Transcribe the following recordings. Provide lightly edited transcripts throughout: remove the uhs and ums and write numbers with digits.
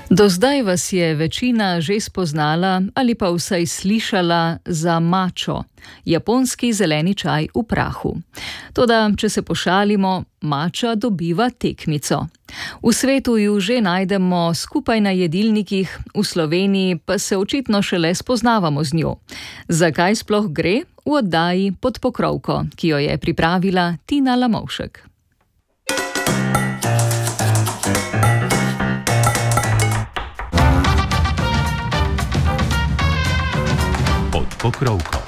Do zdaj vas je večina že spoznala ali pa vsaj slišala za mačo, japonski zeleni čaj v prahu. Toda, če se pošalimo, mača dobiva tekmico. V svetu ju že najdemo skupaj na jedilnikih, v Sloveniji pa se očitno šele spoznavamo z njo. Zakaj sploh gre? V oddaji Pod pokrovko, ki jo je pripravila Tina Lamovšek. Pokrovko.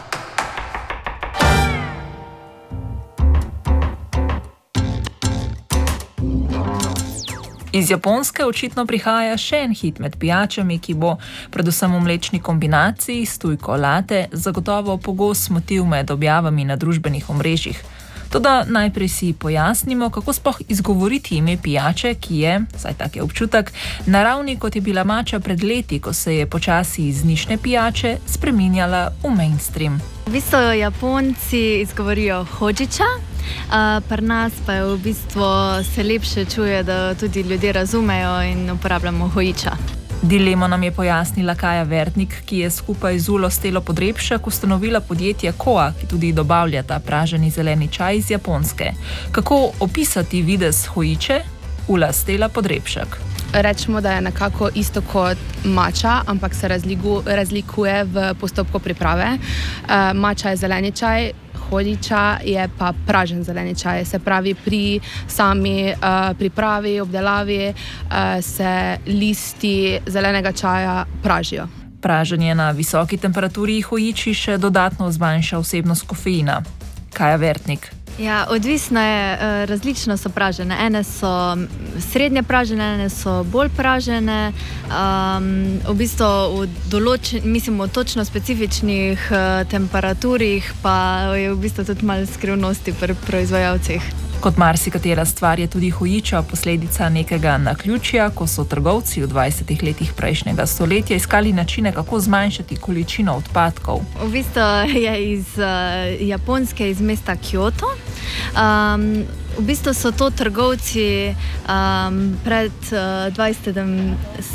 Iz Japonske očitno prihaja še en hit med pijačami, ki bo predvsem v mlečni kombinaciji s tujko latte zagotovo pogost motiv med objavami na družbenih omrežjih. Toda najprej si pojasnimo, kako sploh izgovoriti ime pijače, ki je, saj tak je občutek, na ravni, kot je bila mača pred leti, ko se je počasi iz nišne pijače spreminjala v mainstream. V bistvu Japonci izgovorijo hojiča, pri nas pa je v bistvu se lepše čuje, da tudi ljudje razumejo in uporabljamo hojiča. Dilemo nam je pojasnila Kaja Vertnik, ki je skupaj z Ulo Stelo Podrepšek ustanovila podjetje Koa, ki tudi dobavlja ta praženi zeleni čaj iz Japonske. Kako opisati videz hojiče? Ula Stela Podrepšek. Rečemo, da je nekako isto kot mača, ampak se razlikuje v postopku priprave. Mača je zeleni čaj, hojiča je pa pražen zeleni čaj. Se pravi, pri sami pripravi, obdelavi se listi zelenega čaja pražijo. Praženje na visoki temperaturi hojiči še dodatno zmanjša vsebnost kofeina. Kaja Vertnik. Ja, odvisno je, različno so pražene. Ene so srednje pražene, ene so bolj pražene. V bistvu v točno specifičnih temperaturih pa je v bistvu tudi malo skrivnosti pri proizvajalcih. Kot marsikatera stvar je tudi hojiča posledica nekega naključja, ko so trgovci v 20 letih prejšnjega stoletja iskali načine, kako zmanjšati količino odpadkov. V bistvu je iz Japonske, iz mesta Kyoto. V bistvu so to trgovci pred 20.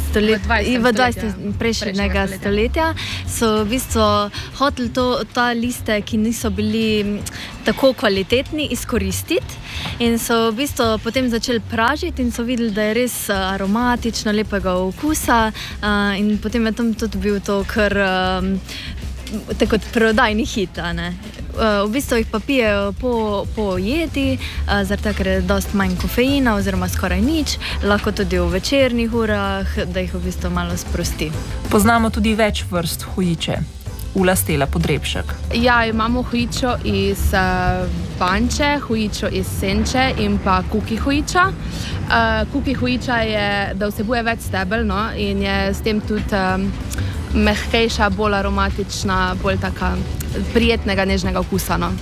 prejšnjega stoletja so v bistvu hoteli ta liste, ki niso bili tako kvalitetni, izkoristiti in so v bistvu potem začeli pražiti in so videli, da je res aromatično, lepega okusa in potem je tam tudi bil to kar tako kot prodajni hit, ne? V bistvu jih pa pijejo po jedi, zaradi tega, ker je dosti manj kofeina oziroma skoraj nič, lahko tudi v večernih urah, da jih v bistvu malo sprosti. Poznamo tudi več vrst hojiče. Ula Stela Podrepšek. Ja, imamo hojičo iz banče, hojičo iz senče in pa kuki hojiča. Kuki hojiča je, da vsebuje več stebel, no, in je s tem tudi mehkejša, bolj aromatična, bolj taka prijetnega, nežnega okusa, no.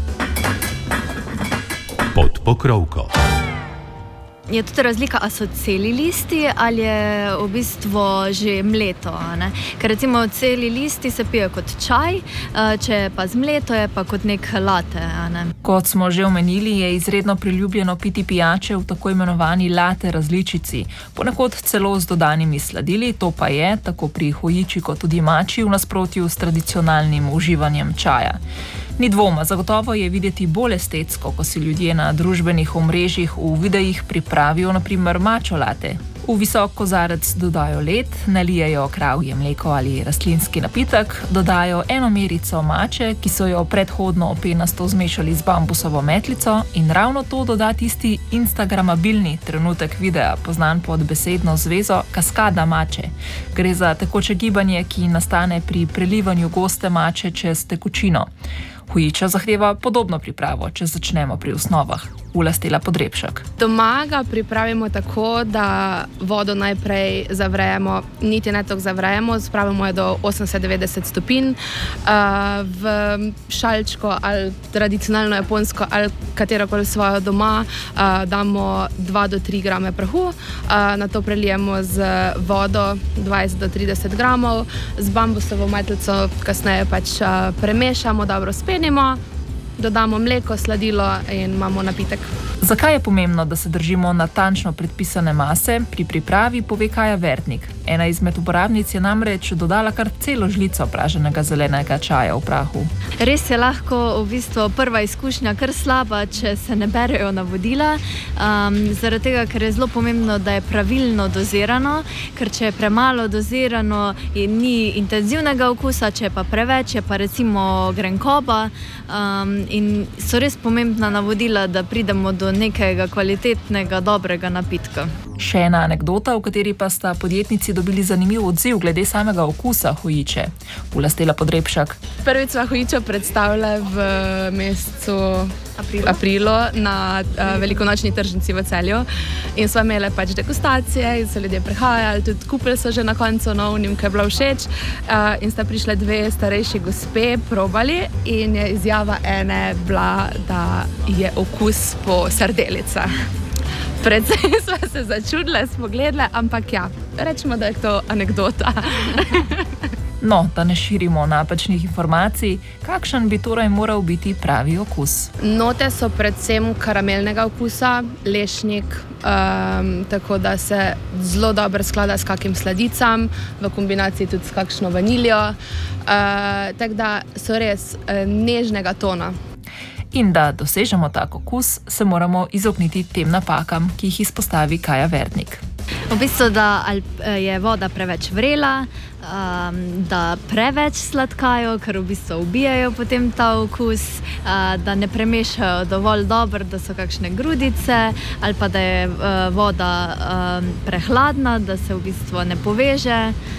Pod pokrovko. Je tudi razlika, a so celi listi ali je v bistvu že mleto, ne? Ker recimo celi listi se pijejo kot čaj, če je pa zmleto, je pa kot nek latte, ne? Kot smo že omenili, je izredno priljubljeno piti pijače v tako imenovani latte različici, ponekod celo z dodanimi sladili, to pa je, tako pri hojiči kot tudi mači, v nasprotju s tradicionalnim uživanjem čaja. Ni dvoma, zagotovo je videti bolj estetsko, ko si ljudje na družbenih omrežjih v videih pripravijo na primer mačo latte. V visok kozarec dodajo led, nalijejo kravje mleko ali rastlinski napitek, dodajo eno merico mače, ki so jo predhodno penasto zmešali z bambusovo metlico in ravno to doda tisti instagramabilni trenutek videa, poznan pod besedno zvezo kaskada mače. Gre za tekoče gibanje, ki nastane pri prelivanju goste mače čez tekočino. Hojiča zahteva podobno pripravo, če začnemo pri osnovah. Ula Stela Podrepšek. Doma ga pripravimo tako, da vodo najprej zavrejemo, niti ne toliko zavrejemo, spravimo jo do 80-90 stopinj. V šalčko ali tradicionalno japonsko ali katerokoli svojo doma damo 2 do 3 grame prahu, nato prelijemo z vodo 20 do 30 gramov, z bambusovo metlico kasneje pač premešamo, dobro spenimo, dodamo mleko, sladilo in imamo napitek. Zakaj je pomembno, da se držimo natančno predpisane mase pri pripravi, pove Kaja Vertnik. Ena izmed uporabnic je namreč dodala kar celo žlico praženega zelenega čaja v prahu. Res je lahko v bistvu prva izkušnja kar slaba, če se ne berejo navodila, zaradi tega, ker je zelo pomembno, da je pravilno dozirano, ker če je premalo dozirano, ni intenzivnega okusa, če je pa preveč, je pa recimo grenkoba, in so res pomembna navodila, da pridemo do nekega kvalitetnega, dobrega napitka. Še ena anekdota, v kateri pa sta podjetnici dobili zanimiv odziv glede samega okusa hojiče. Ulastela Podrepšak. Prvič sva hojičo predstavila v mesecu aprilu na velikonočni tržnici v Celju in sva imeli pač degustacije in so ljudje prihajali, tudi kupili so že na koncu na unim, ki je bila všeč, in sta prišle dve starejši gospe, probali in je izjava ene bila, da je okus po sardelicah. Predvsej sva se začudile, smo gledale, ampak ja, rečemo, da je to anekdota. No, da ne širimo napačnih informacij, kakšen bi torej moral biti pravi okus? Note so predvsem karamelnega okusa, lešnik, tako da se zelo dobro sklada s kakim sladicam, v kombinaciji tudi s kakšno vaniljo, tako da so res nežnega tona. In da dosežemo tak okus, se moramo izogniti tem napakam, ki jih izpostavi Kaja Vertnik. V bistvu, da je voda preveč vrela, da preveč sladkajo, ker v bistvu ubijajo potem ta okus, da ne premešajo dovolj dobro, da so kakšne grudice, ali pa da je voda prehladna, da se v bistvu ne poveže.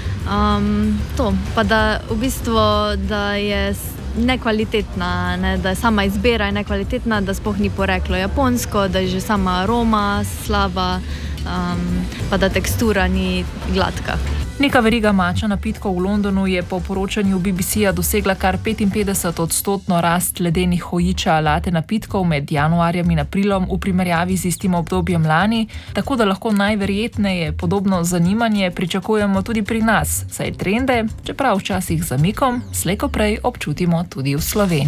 Pa da v bistvu, da je nekvalitetna, da je sama izbira nekvalitetna, da sploh ni poreklo japonsko, da je že sama aroma slaba, pa da tekstura ni gladka. Neka veriga mača napitkov v Londonu je po poročanju BBC-ja dosegla kar 55% rast ledenih hojiča latte napitkov med januarjem in aprilom v primerjavi z istim obdobjem lani, tako da lahko najverjetneje podobno zanimanje pričakujemo tudi pri nas, saj trende, čeprav včasih z zamikom, slej ko prej občutimo tudi v Sloveniji.